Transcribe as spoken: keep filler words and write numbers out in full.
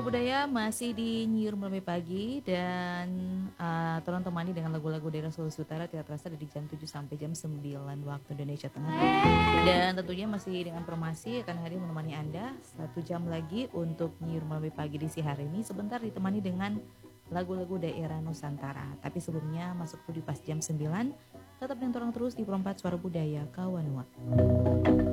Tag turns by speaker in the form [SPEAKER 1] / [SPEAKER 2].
[SPEAKER 1] Budaya masih di Nyiur Melambai Pagi dan, eee, tolong temani dengan lagu-lagu daerah Sulawesi Utara tidak terasa dari jam tujuh sampai jam sembilan waktu Indonesia Tengah. Dan tentunya masih dengan Formasi akan hadir menemani Anda satu jam lagi untuk Nyiur Melambai Pagi di si hari ini, sebentar ditemani dengan lagu-lagu daerah Nusantara. Tapi sebelumnya masuk dulu di pas jam sembilan, tetap dengan torang terus di Perempat Suara Budaya Kawanua.